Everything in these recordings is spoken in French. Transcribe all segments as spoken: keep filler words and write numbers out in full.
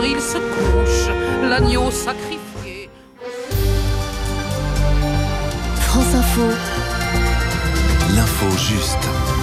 heures il se couche, l'agneau sacrifié. France Info. L'info juste.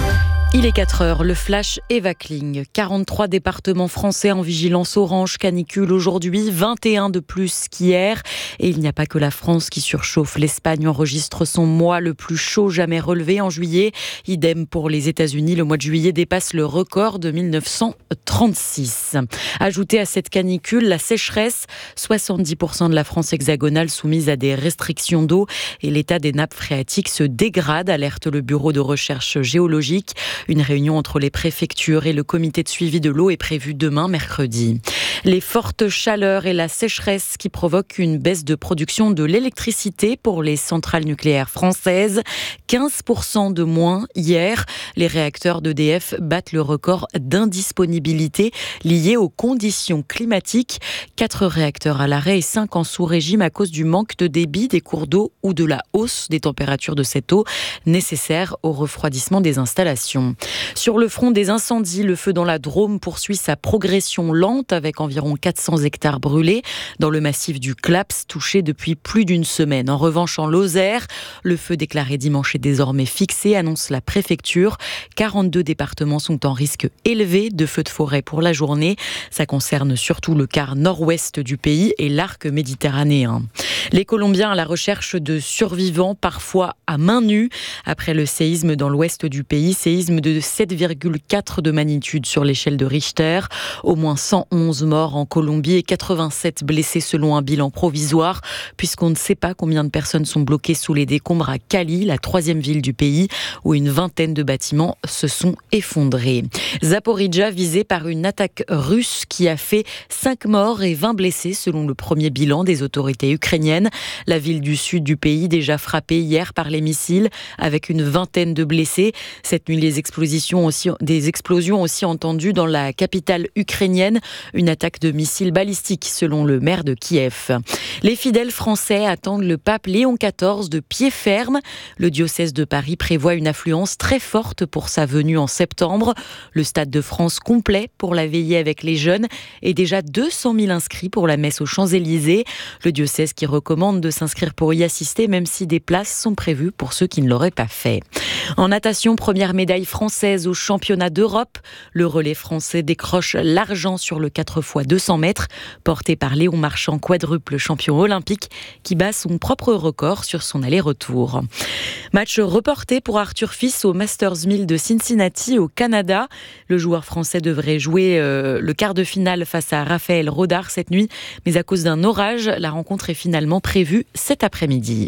Il est quatre heures, le flash Eva Kling. quarante-trois départements français en vigilance orange canicule aujourd'hui, vingt et un de plus qu'hier. Et il n'y a pas que la France qui surchauffe. L'Espagne enregistre son mois le plus chaud jamais relevé en juillet. Idem pour les États-Unis, le mois de juillet dépasse le record de mille neuf cent trente-six. Ajoutez à cette canicule la sécheresse, soixante-dix pour cent de la France hexagonale soumise à des restrictions d'eau et l'état des nappes phréatiques se dégrade, alerte le Bureau de recherche géologique. Une réunion entre les préfectures et le comité de suivi de l'eau est prévue demain, mercredi. Les fortes chaleurs et la sécheresse qui provoquent une baisse de production de l'électricité pour les centrales nucléaires françaises. quinze pour cent de moins hier. Les réacteurs d'E D F battent le record d'indisponibilité lié aux conditions climatiques. Quatre réacteurs à l'arrêt et cinq en sous-régime à cause du manque de débit des cours d'eau ou de la hausse des températures de cette eau nécessaire au refroidissement des installations. Sur le front des incendies, le feu dans la Drôme poursuit sa progression lente avec environ quatre cents hectares brûlés dans le massif du Claps, touché depuis plus d'une semaine. En revanche, en Lozère, le feu déclaré dimanche est désormais fixé, annonce la préfecture. quarante-deux départements sont en risque élevé de feux de forêt pour la journée. Ça concerne surtout le quart nord-ouest du pays et l'arc méditerranéen. Les Colombiens à la recherche de survivants, parfois à main nue, après le séisme dans l'ouest du pays, séisme de sept virgule quatre de magnitude sur l'échelle de Richter. Au moins cent onze morts en Colombie et quatre-vingt-sept blessés selon un bilan provisoire, puisqu'on ne sait pas combien de personnes sont bloquées sous les décombres à Cali, la troisième ville du pays, où une vingtaine de bâtiments se sont effondrés. Zaporijjia visée par une attaque russe qui a fait cinq morts et vingt blessés selon le premier bilan des autorités ukrainiennes. La ville du sud du pays déjà frappée hier par les missiles avec une vingtaine de blessés. Cette nuit, les explosions aussi, des explosions aussi entendues dans la capitale ukrainienne. Une attaque de missiles balistiques selon le maire de Kiev. Les fidèles français attendent le pape Léon quatorze de pied ferme. Le diocèse de Paris prévoit une affluence très forte pour sa venue en septembre. Le Stade de France complet pour la veillée avec les jeunes et déjà deux cent mille inscrits pour la messe aux Champs-Élysées. Le diocèse qui recommande de s'inscrire pour y assister, même si des places sont prévues pour ceux qui ne l'auraient pas fait. En natation, première médaille française au championnat d'Europe. Le relais français décroche l'argent sur le quatre fois deux cents mètres, porté par Léon Marchand, quadruple champion olympique, qui bat son propre record sur son aller-retour. Match reporté pour Arthur Fils au Masters mille de Cincinnati, au Canada. Le joueur français devrait jouer euh, le quart de finale face à Raphaël Rodar cette nuit, mais à cause d'un orage, la rencontre est finalement prévue cet après-midi.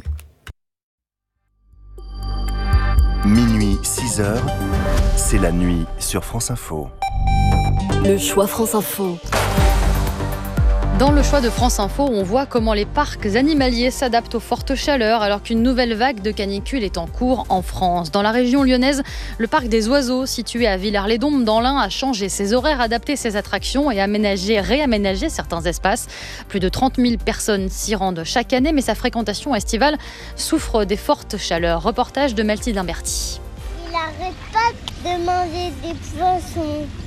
Minuit, six heures, c'est la nuit sur France Info. Le choix France Info. Dans le choix de France Info, on voit comment les parcs animaliers s'adaptent aux fortes chaleurs alors qu'une nouvelle vague de canicule est en cours en France. Dans la région lyonnaise, le parc des oiseaux, situé à Villars-les-Dombes dans l'Ain, a changé ses horaires, adapté ses attractions et aménagé, réaménagé certains espaces. Plus de trente mille personnes s'y rendent chaque année, mais sa fréquentation estivale souffre des fortes chaleurs. Reportage de Mathilde Imberti. Il n'arrête pas de manger des poissons.